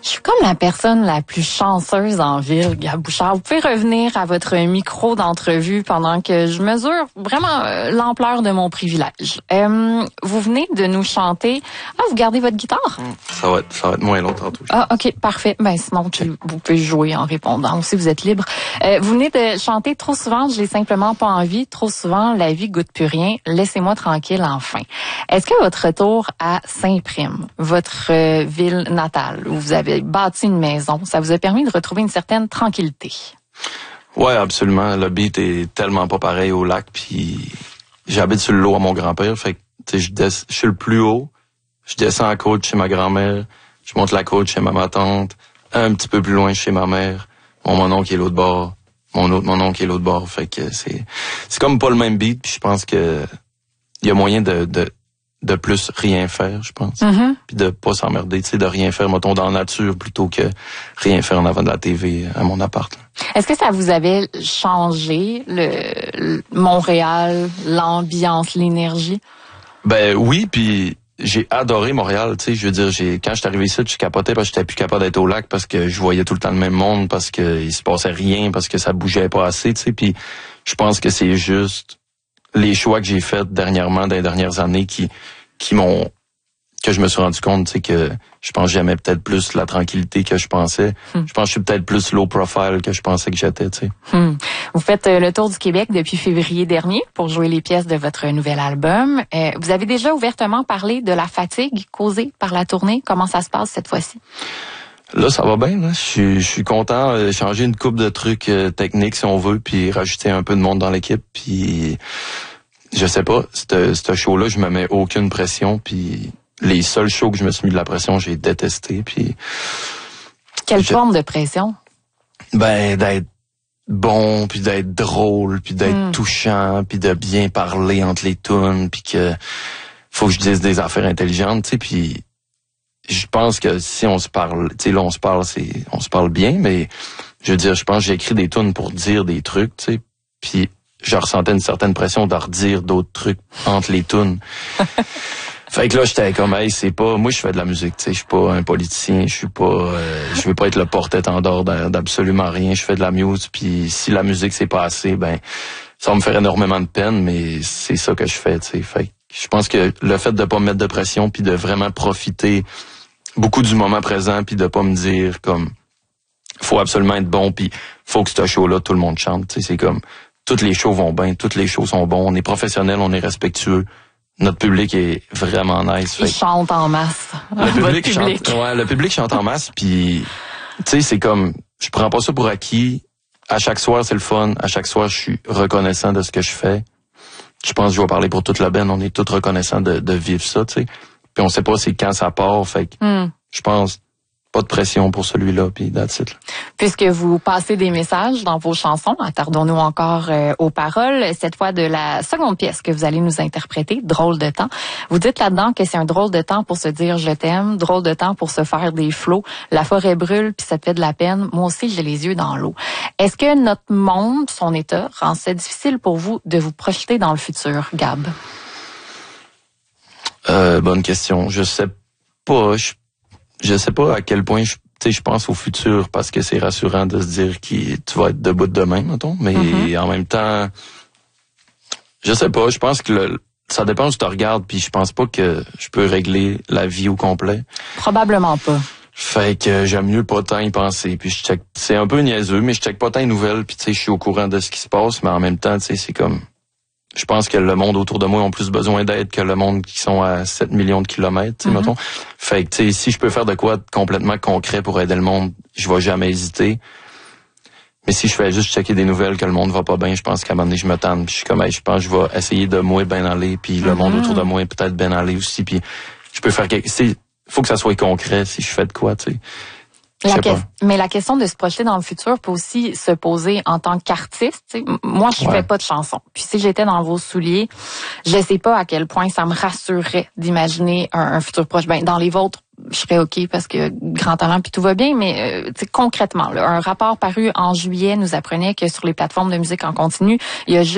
Je suis comme la personne la plus chanceuse en ville, Gab Bouchard. Vous pouvez revenir à votre micro d'entrevue pendant que je mesure vraiment l'ampleur de mon privilège. Vous venez de nous chanter. Ah, vous gardez votre guitare? Ça va être moins long tantôt. Ah, ok, parfait. Ben sinon, vous pouvez jouer en répondant aussi, vous êtes libre. Vous venez de chanter Trop souvent, j'ai simplement pas envie. Trop souvent, la vie goûte plus rien. Laissez-moi tranquille enfin. Est-ce que votre retour à Saint-Prime, votre ville natale, où vous avez bâti une maison, ça vous a permis de retrouver une certaine tranquillité? Ouais, absolument. Le beat est tellement pas pareil au lac, puis j'habite sur le lot à mon grand-père, fait que je suis le plus haut, je descends la côte chez ma grand-mère, je monte la côte chez ma tante, un petit peu plus loin chez ma mère, mon oncle est l'autre bord, mon oncle est l'autre bord, fait que c'est comme pas le même beat, puis je pense que il y a moyen de plus rien faire, je pense. Puis de pas s'emmerder, tu sais, de rien faire, mettons, dans la nature, plutôt que rien faire en avant de la TV à mon appart. Est-ce que ça vous avait changé le Montréal, l'ambiance, l'énergie? Ben oui, puis j'ai adoré Montréal, tu sais, je veux dire, quand je suis arrivé ici, je capotais parce que j'étais plus capable d'être au lac, parce que je voyais tout le temps le même monde, parce que il se passait rien, parce que ça bougeait pas assez, tu sais, puis je pense que c'est juste les choix que j'ai faits dernièrement, dans les dernières années, que je me suis rendu compte, tu sais, que je pense que j'aimais peut-être plus la tranquillité que je pensais. Je pense que je suis peut-être plus low profile que je pensais que j'étais, tu sais. Vous faites le tour du Québec depuis février dernier pour jouer les pièces de votre nouvel album. Vous avez déjà ouvertement parlé de la fatigue causée par la tournée. Comment ça se passe cette fois-ci? Là, ça va bien, là. Je suis content de changer une couple de trucs techniques, si on veut, puis rajouter un peu de monde dans l'équipe, puis je sais pas, ce show-là, je me mets aucune pression, puis les seuls shows que je me suis mis de la pression, j'ai détesté, puis... Quelle forme de pression? Ben, d'être bon, puis d'être drôle, puis d'être touchant, puis de bien parler entre les tunes, puis que faut que je dise des affaires intelligentes, tu sais, puis je pense que si on se parle, tu sais, là, on se parle bien, mais je veux dire, je pense que j'ai écrit des tunes pour dire des trucs, tu sais, puis je ressentais une certaine pression de redire d'autres trucs entre les tunes. Fait que là, j'étais comme, hey, moi, je fais de la musique, tu sais, je suis pas un politicien, je veux pas être le porte-étendard d'absolument rien, je fais de la musique, puis si la musique c'est pas assez, ben, ça va me faire énormément de peine, mais c'est ça que je fais, tu sais. Fait que je pense que le fait de pas me mettre de pression, puis de vraiment profiter beaucoup du moment présent, puis de pas me dire comme, faut absolument être bon, puis faut que ce show-là, tout le monde chante, tu sais, c'est comme, toutes les shows vont bien, toutes les shows sont bons, on est professionnels, on est respectueux. Notre public est vraiment nice. Il chante en masse. Le public chante en masse, puis tu sais, c'est comme, je prends pas ça pour acquis. À chaque soir, c'est le fun. À chaque soir, je suis reconnaissant de ce que je fais. Je pense que je vais parler pour toute la band. On est tous reconnaissants de vivre ça, tu sais. Puis on sait pas c'est quand ça part, fait que je pense pas de pression pour celui-là, puis that's it. Puisque vous passez des messages dans vos chansons, attardons-nous encore aux paroles, cette fois de la seconde pièce que vous allez nous interpréter, Drôle de temps. Vous dites là-dedans que c'est un drôle de temps pour se dire je t'aime, drôle de temps pour se faire des flots, la forêt brûle puis ça te fait de la peine, moi aussi j'ai les yeux dans l'eau. Est-ce que notre monde, son état, rend ça difficile pour vous de vous projeter dans le futur, Gab? Bonne question. Je sais pas. Je sais pas à quel point je pense au futur parce que c'est rassurant de se dire que tu vas être debout demain, mettons. Mais en même temps, je sais pas. Je pense que ça dépend où tu te regardes. Puis je pense pas que je peux régler la vie au complet. Probablement pas. Fait que j'aime mieux pas tant y penser. Puis je check. C'est un peu niaiseux, mais je check pas tant les nouvelles. Puis tu sais, je suis au courant de ce qui se passe, mais en même temps, tu sais, c'est comme. Je pense que le monde autour de moi ont plus besoin d'aide que le monde qui sont à 7 millions de kilomètres, tu sais, mettons. Fait que, tu sais, si je peux faire de quoi complètement concret pour aider le monde, je vais jamais hésiter. Mais si je fais juste checker des nouvelles que le monde va pas bien, je pense qu'à un moment donné, je me tente. Puis je suis comme, hey, je pense que je vais essayer de moi bien aller, puis le monde autour de moi est peut-être bien aller aussi. Puis je peux faire faut que ça soit concret si je fais de quoi, tu sais. Mais la question de se projeter dans le futur peut aussi se poser en tant qu'artiste. T'sais. Moi, je fais pas de chansons. Puis si j'étais dans vos souliers, je sais pas à quel point ça me rassurerait d'imaginer un futur proche. Ben, dans les vôtres, je serais OK parce que grand talent puis tout va bien, mais concrètement, là, un rapport paru en juillet nous apprenait que sur les plateformes de musique en continu, il y a juste